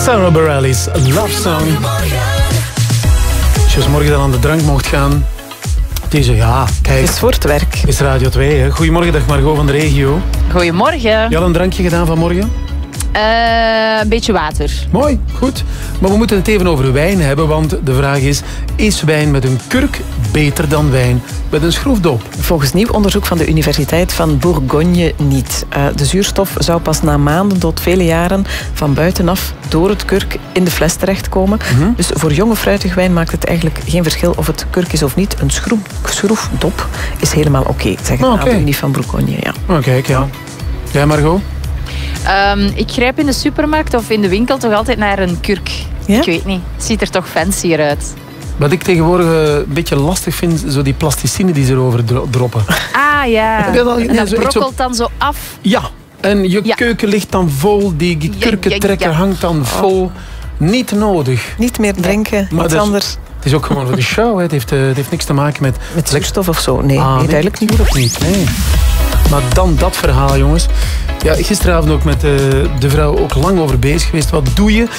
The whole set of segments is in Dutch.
Sarah Bareilles Love Song. Als je morgen dan aan de drank mocht gaan... Deze, ja, kijk. Het is voor het werk. Is Radio 2, hè. Goedemorgen, dag Margot van de regio. Goedemorgen. Je had een drankje gedaan vanmorgen? Een beetje water. Mooi, goed. Maar we moeten het even over wijn hebben, want de vraag is wijn met een kurk beter dan wijn met een schroefdop? Volgens nieuw onderzoek van de Universiteit van Bourgogne niet. De zuurstof zou pas na maanden tot vele jaren van buitenaf door het kurk in de fles terechtkomen. Dus voor jonge fruitig wijn maakt het eigenlijk geen verschil of het kurk is of niet. Een schroefdop is helemaal oké, zeggen de Unie van Bourgogne. Ja. Oh, kijk, ja. Jij, Margot? Ik grijp in de supermarkt of in de winkel toch altijd naar een kurk. Ja? Ik weet niet, het ziet er toch fancier uit. Wat ik tegenwoordig een beetje lastig vind, zo die plasticine die ze erover droppen. Ah ja, Heb je dat al gedaan? en dat Zo iets brokkelt dan zo af. Ja, en je keuken ligt dan vol, die kurkentrekker hangt dan vol. Niet nodig. Niet meer drinken, Maar iets dus- anders. Het is ook gewoon voor de show, hè. Het heeft niks te maken met... Met zuurstof of zo? Nee, nee, duidelijk niet. Natuurlijk niet, nee. Maar dan dat verhaal, jongens. Ja, gisteravond ook met de vrouw ook lang over bezig geweest. Wat doe je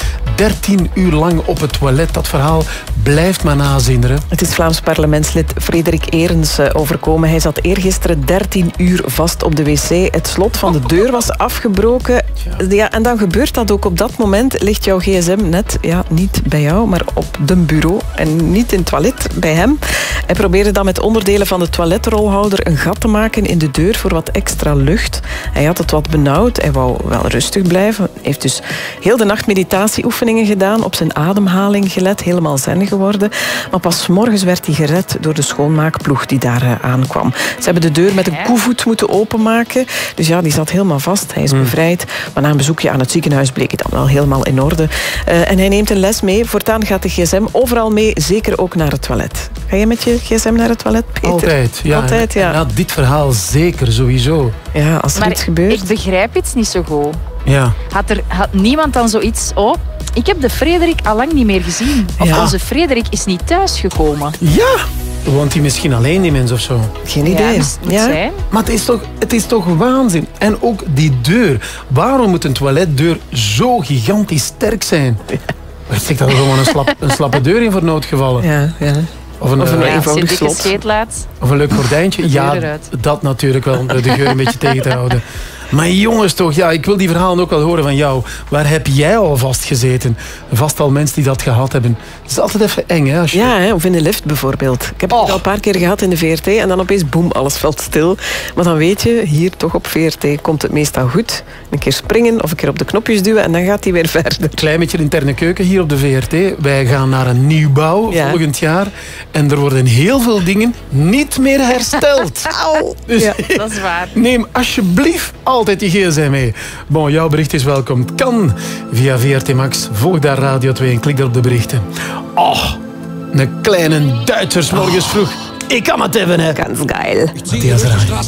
13 uur lang op het toilet? Dat verhaal blijft maar nazinderen. Het is Vlaams parlementslid Frederik Eerens overkomen. Hij zat eergisteren 13 uur vast op de wc. Het slot van de deur was afgebroken. Ja, en dan gebeurt dat ook. Op dat moment ligt jouw gsm net, ja, niet bij jou, maar op de bureau. En niet in het toilet, bij hem. Hij probeerde dan met onderdelen van de toiletrolhouder een gat te maken in de deur voor wat extra lucht. Hij had het wat benauwd. Hij wou wel rustig blijven. Hij heeft dus heel de nacht meditatieoefeningen gedaan, op zijn ademhaling gelet, helemaal zen geworden. Maar pas 's morgens werd hij gered door de schoonmaakploeg die daar aankwam. Ze hebben de deur met een koevoet moeten openmaken. Dus ja, die zat helemaal vast. Hij is bevrijd. Maar na een bezoekje aan het ziekenhuis bleek het dan wel helemaal in orde. En hij neemt een les mee. Voortaan gaat de gsm overal mee, zeker ook naar het toilet. Ga je met je gsm naar het toilet, Peter? Altijd, ja. Altijd, ja. En dit verhaal zeker, sowieso. Ja, als er Maar iets gebeurt. ik begrijp iets niet zo goed. Ja. Had niemand dan zoiets... Oh, ik heb de Frederik al lang niet meer gezien. Of Ja. onze Frederik is niet thuisgekomen. Ja! Woont hij misschien alleen, die mens, of zo? Geen Ja, idee. moet zijn. Maar het is toch waanzin? En ook die deur. Waarom moet een toiletdeur zo gigantisch sterk zijn? Ik zeg dat er gewoon een slappe deur in voor noodgevallen. Ja, ja. Of een Ja, als je eenvoudig dikke slot. scheet laat. Of een leuk gordijntje. De Ja, deur eruit. dat natuurlijk wel, om de geur een beetje tegen te houden. Maar jongens toch, ja, ik wil die verhalen ook wel horen van jou. Waar heb jij al vastgezeten? Vast al mensen die dat gehad hebben. Het is altijd even eng, hè? Als je... Ja, hè, of in de lift bijvoorbeeld. Ik heb het al een paar keer gehad in de VRT en dan opeens boem, alles valt stil. Maar dan weet je, hier toch op VRT komt het meestal goed. Een keer springen of een keer op de knopjes duwen en dan gaat hij weer verder. Klein beetje interne keuken hier op de VRT. Wij gaan naar een nieuwbouw volgend jaar. En er worden heel veel dingen niet meer hersteld. Dus Ja, Dat is waar. neem alsjeblieft altijd je gsm mee. Bon, jouw bericht is welkom. Het kan via VRT Max. Volg daar Radio 2 en klik daar op de berichten. Oh, een kleine Duitsers morgens vroeg. Ik kan het hebben, hè. Ganz geil. Matthias Reij.